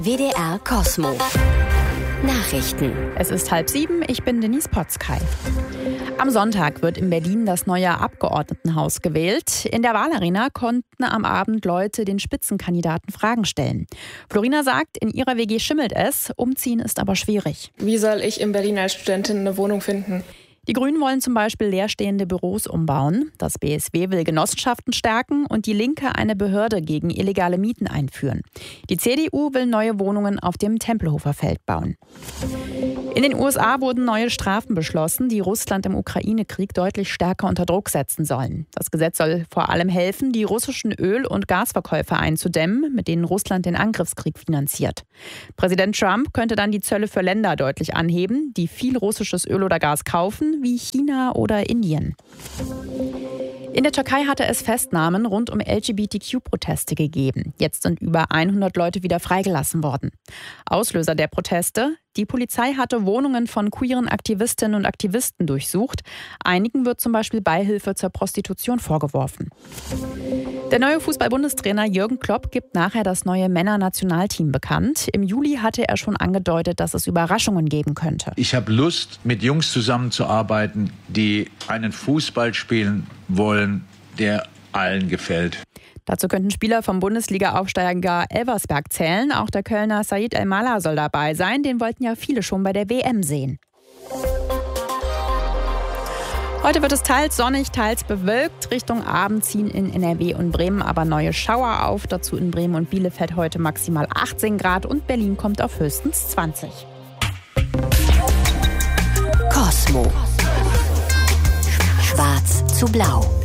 WDR Cosmo. Nachrichten. Es ist 6:30, ich bin Denise Potzkay. Am Sonntag wird in Berlin das neue Abgeordnetenhaus gewählt. In der Wahlarena konnten am Abend Leute den Spitzenkandidaten Fragen stellen. Florina sagt, in ihrer WG schimmelt es, umziehen ist aber schwierig. Wie soll ich in Berlin als Studentin eine Wohnung finden? Die Grünen wollen zum Beispiel leerstehende Büros umbauen. Das BSW will Genossenschaften stärken und die Linke eine Behörde gegen illegale Mieten einführen. Die CDU will neue Wohnungen auf dem Tempelhofer Feld bauen. In den USA wurden neue Strafen beschlossen, die Russland im Ukraine-Krieg deutlich stärker unter Druck setzen sollen. Das Gesetz soll vor allem helfen, die russischen Öl- und Gasverkäufe einzudämmen, mit denen Russland den Angriffskrieg finanziert. Präsident Trump könnte dann die Zölle für Länder deutlich anheben, die viel russisches Öl oder Gas kaufen, wie China oder Indien. In der Türkei hatte es Festnahmen rund um LGBTQ-Proteste gegeben. Jetzt sind über 100 Leute wieder freigelassen worden. Auslöser der Proteste: Die Polizei hatte Wohnungen von queeren Aktivistinnen und Aktivisten durchsucht. Einigen wird zum Beispiel Beihilfe zur Prostitution vorgeworfen. Der neue Fußball-Bundestrainer Jürgen Klopp gibt nachher das neue Männer-Nationalteam bekannt. Im Juli hatte er schon angedeutet, dass es Überraschungen geben könnte. Ich habe Lust, mit Jungs zusammenzuarbeiten, die einen Fußball spielen wollen, der allen gefällt. Dazu könnten Spieler vom Bundesliga-Aufsteiger Elversberg zählen. Auch der Kölner Said El-Mallah soll dabei sein. Den wollten ja viele schon bei der WM sehen. Heute wird es teils sonnig, teils bewölkt. Richtung Abend ziehen in NRW und Bremen aber neue Schauer auf. Dazu in Bremen und Bielefeld heute maximal 18 Grad und Berlin kommt auf höchstens 20. Cosmo. Schwarz zu blau.